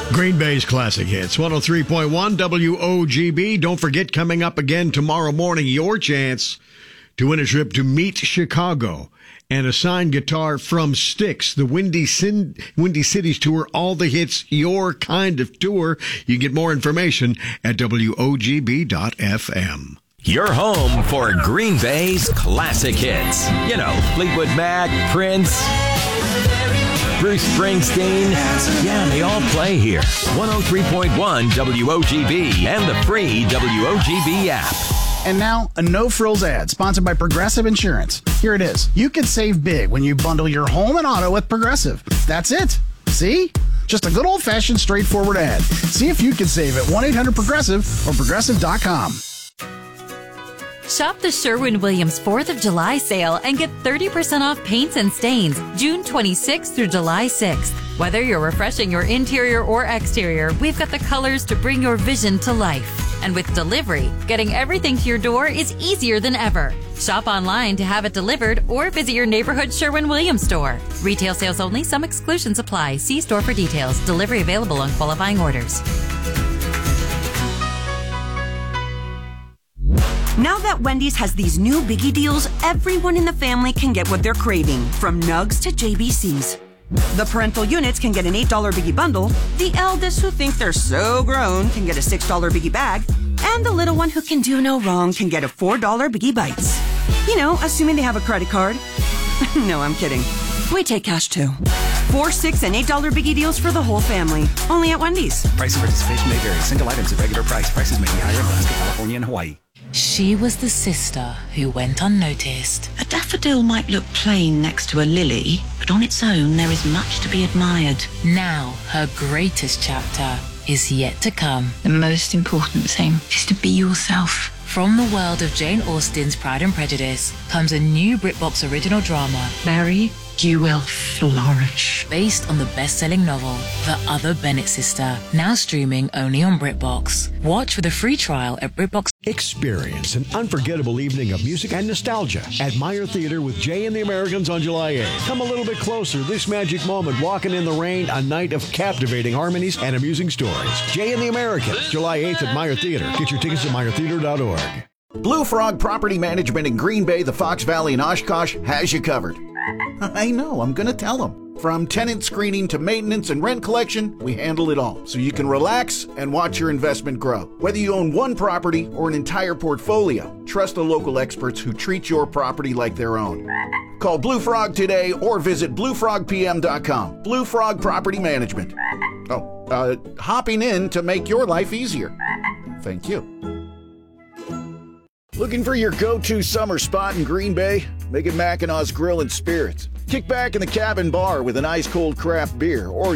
Green Bay's Classic Hits, 103.1 WOGB. Don't forget, coming up again tomorrow morning, your chance to win a trip to Meet Chicago and a signed guitar from Styx, the Windy Cities Tour, all the hits, your kind of tour. You can get more information at WOGB.FM. Your home for Green Bay's Classic Hits. You know, Fleetwood Mac, Prince, Bruce Springsteen. Yeah, they all play here. 103.1 WOGB and the free WOGB app. And now, a no-frills ad sponsored by Progressive Insurance. Here it is. You can save big when you bundle your home and auto with Progressive. That's it. See? Just a good old-fashioned, straightforward ad. See if you can save at 1-800-PROGRESSIVE or Progressive.com. Shop the Sherwin-Williams 4th of July sale and get 30% off paints and stains June 26th through July 6th. Whether you're refreshing your interior or exterior, we've got the colors to bring your vision to life. And with delivery, getting everything to your door is easier than ever. Shop online to have it delivered or visit your neighborhood Sherwin-Williams store. Retail sales only. Some exclusions apply. See store for details. Delivery available on qualifying orders. Now that Wendy's has these new biggie deals, everyone in the family can get what they're craving, from nugs to JBCs. The parental units can get an $8 biggie bundle, the eldest who think they're so grown can get a $6 biggie bag, and the little one who can do no wrong can get a $4 biggie bites. You know, assuming they have a credit card. No, I'm kidding. We take cash too. $4, $6, and $8 biggie deals for the whole family. Only at Wendy's. Price of participation may vary. Single items at regular price. Prices may be higher in Alaska, California, and Hawaii. She was the sister who went unnoticed. A daffodil might look plain next to a lily, but on its own there is much to be admired. Now her greatest chapter is yet to come. The most important thing is to be yourself. From the world of Jane Austen's Pride and Prejudice comes a new BritBox original drama, Mary, you will flourish. Based on the best-selling novel, The Other Bennett Sister, now streaming only on BritBox. Watch with a free trial at BritBox. Experience an unforgettable evening of music and nostalgia at Meyer Theater with Jay and the Americans on July 8th. Come a little bit closer. This magic moment, walking in the rain, a night of captivating harmonies and amusing stories. Jay and the Americans, July 8th at Meyer Theater. Get your tickets at meyertheater.org. Blue Frog Property Management in Green Bay, the Fox Valley, and Oshkosh has you covered. I know, I'm going to tell them. From tenant screening to maintenance and rent collection, we handle it all, so you can relax and watch your investment grow. Whether you own one property or an entire portfolio, trust the local experts who treat your property like their own. Call Blue Frog today or visit bluefrogpm.com. Blue Frog Property Management. Hopping in to make your life easier. Thank you. Looking for your go-to summer spot in Green Bay? Make it Mackinaw's Grill and Spirits. Kick back in the cabin bar with an ice-cold craft beer, or